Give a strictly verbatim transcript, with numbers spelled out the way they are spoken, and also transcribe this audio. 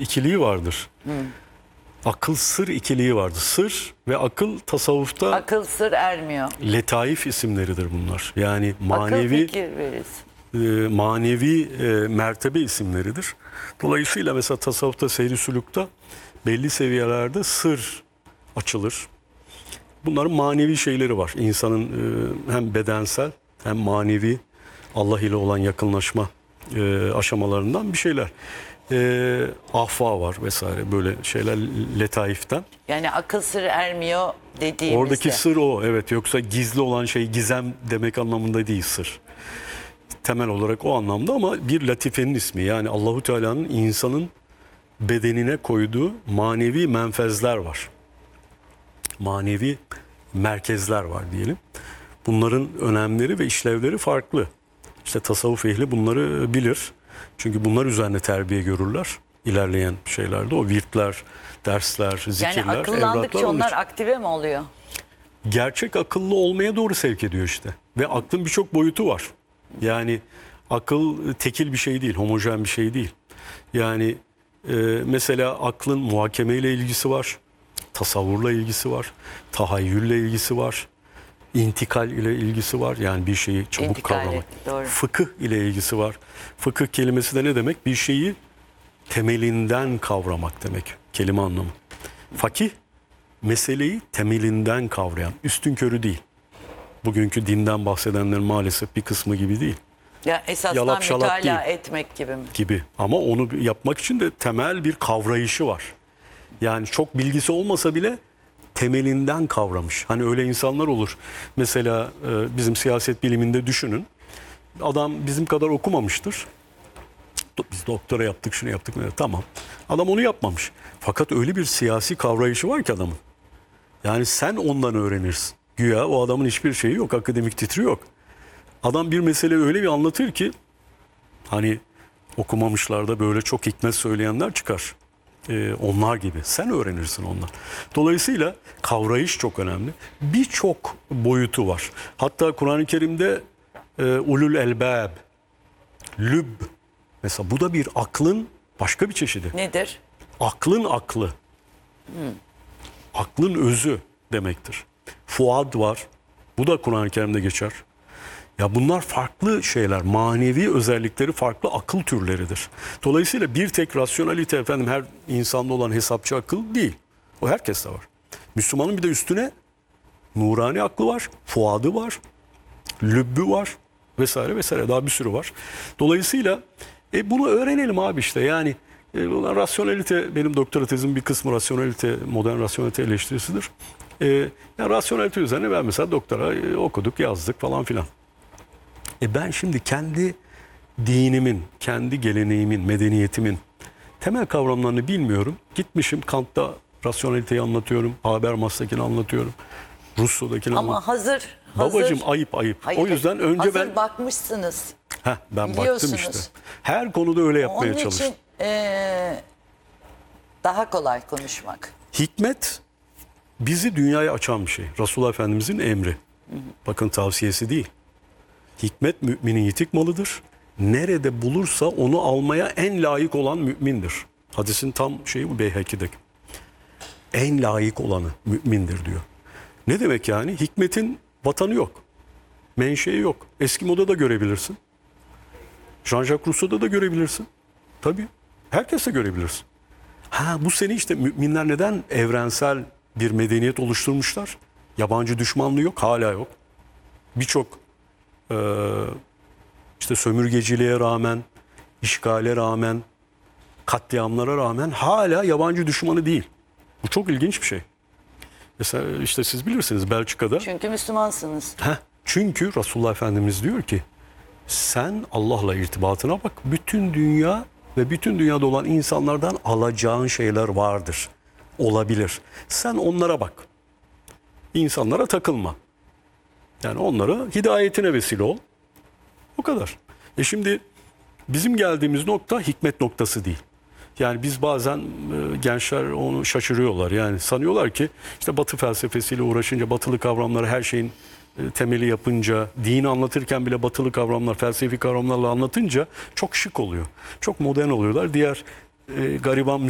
ikiliği vardır. Hı. Akıl sır ikiliği vardır. Sır ve akıl tasavvufta Akıl sır ermiyor. letaif isimleridir bunlar. Yani Akıl manevi fikir verirsin. e, manevi e, mertebe isimleridir. Dolayısıyla mesela tasavvufta, seyri sülükte belli seviyelerde sır açılır. Bunların manevi şeyleri var. İnsanın e, hem bedensel hem manevi Allah ile olan yakınlaşma e, aşamalarından bir şeyler. E, ahfa var vesaire, böyle şeyler letaiften. Yani akıl sır ermiyor dediğimizde. Oradaki sır o, evet. Yoksa gizli olan şey gizem demek anlamında değil sır. Temel olarak o anlamda, ama bir latifenin ismi. Yani Allahu Teala'nın insanın bedenine koyduğu manevi menfezler var. Manevi merkezler var diyelim. Bunların önemleri ve işlevleri farklı. İşte tasavvuf ehli bunları bilir. Çünkü bunlar üzerine terbiye görürler. İlerleyen şeylerde o virtler, dersler, zikirler, Yani akıllandıkça evratlar. onlar aktive mi oluyor? Gerçek akıllı olmaya doğru sevk ediyor işte. Ve aklın birçok boyutu var. Yani akıl tekil bir şey değil, homojen bir şey değil. Yani e, mesela aklın muhakemeyle ilgisi var, tasavvurla ilgisi var, tahayyülle ilgisi var, intikal ile ilgisi var. Yani bir şeyi çabuk İntikal, kavramak. doğru. Fıkıh ile ilgisi var. Fıkıh kelimesi de ne demek? Bir şeyi temelinden kavramak demek, kelime anlamı. Fakih, meseleyi temelinden kavrayan, üstünkörü değil. Bugünkü dinden bahsedenlerin maalesef bir kısmı gibi değil. Ya esasdan Yalap şalap mütalaa değil. etmek gibi mi? Gibi. Ama onu yapmak için de temel bir kavrayışı var. Yani çok bilgisi olmasa bile temelinden kavramış. Hani öyle insanlar olur. Mesela e, bizim siyaset biliminde düşünün. Adam bizim kadar okumamıştır. Biz doktora yaptık, şunu yaptık. Tamam. Adam onu yapmamış. Fakat öyle bir siyasi kavrayışı var ki adamın. Yani sen ondan öğrenirsin. Güya o adamın hiçbir şeyi yok, akademik titri yok. Adam bir mesele öyle bir anlatır ki, hani okumamışlarda böyle çok hikmet söyleyenler çıkar. Ee, onlar gibi. Sen öğrenirsin ondan. Dolayısıyla kavrayış çok önemli. Birçok boyutu var. Hatta Kur'an-ı Kerim'de e, ulul elbab, lüb, mesela bu da bir aklın başka bir çeşidi. Nedir? Aklın aklı. Hmm. Aklın özü demektir. Fuad var. Bu da Kur'an-ı Kerim'de geçer. Ya bunlar farklı şeyler. Manevi özellikleri farklı akıl türleridir. Dolayısıyla bir tek rasyonalite, efendim her insanda olan hesapçı akıl değil. O herkeste var. Müslümanın bir de üstüne nurani aklı var, fuadı var, lübbü var vesaire vesaire, daha bir sürü var. Dolayısıyla e, bunu öğrenelim abi işte. Yani e, rasyonelite, benim doktora tezim bir kısmı rasyonelite, modern rasyonelite eleştirisidir. E, yani rasyonelite üzerine ben mesela doktora e, okuduk, yazdık falan filan. E ben şimdi kendi dinimin, kendi geleneğimin, medeniyetimin temel kavramlarını bilmiyorum. Gitmişim Kant'ta rasyoneliteyi anlatıyorum, Habermas'takini anlatıyorum, Rousseau'dakini Ama anlatıyorum. hazır, hazır. Babacığım ayıp ayıp. Hayır, o yüzden önce hazır ben... bakmışsınız. Heh, ben baktım Biliyorsunuz. işte. Her konuda öyle yapmaya Onun çalıştım. için eee, daha kolay konuşmak. Hikmet bizi dünyaya açan bir şey. Resulullah Efendimizin emri. Hı hı. Bakın, tavsiyesi değil. Hikmet müminin yitik malıdır. Nerede bulursa onu almaya en layık olan mümindir. Hadisin tam şeyi bu, Beyhaki'de. En layık olanı mümindir diyor. Ne demek yani? Hikmetin vatanı yok. Menşei yok. Eskimo'da da görebilirsin. Jean-Jacques Rousseau'da da görebilirsin. Tabii. Herkes de görebilirsin. Ha, bu seni işte, müminler neden evrensel bir medeniyet oluşturmuşlar? Yabancı düşmanlığı yok, hala yok. Birçok e, işte sömürgeciliğe rağmen, işgale rağmen, katliamlara rağmen hala yabancı düşmanı değil. Bu çok ilginç bir şey. Mesela işte siz bilirsiniz Belçika'da. Çünkü Müslümansınız. Heh, çünkü Resulullah Efendimiz diyor ki, sen Allah'la irtibatına bak. Bütün dünya ve bütün dünyada olan insanlardan alacağın şeyler vardır. Olabilir. Sen onlara bak. İnsanlara takılma. Yani onlara hidayetine vesile ol. O kadar. E şimdi bizim geldiğimiz nokta hikmet noktası değil. Yani biz bazen e, gençler onu şaşırıyorlar. Yani sanıyorlar ki işte Batı felsefesiyle uğraşınca, batılı kavramları her şeyin e, temeli yapınca, dini anlatırken bile batılı kavramlar, felsefi kavramlarla anlatınca çok şık oluyor. Çok modern oluyorlar. Diğer e, gariban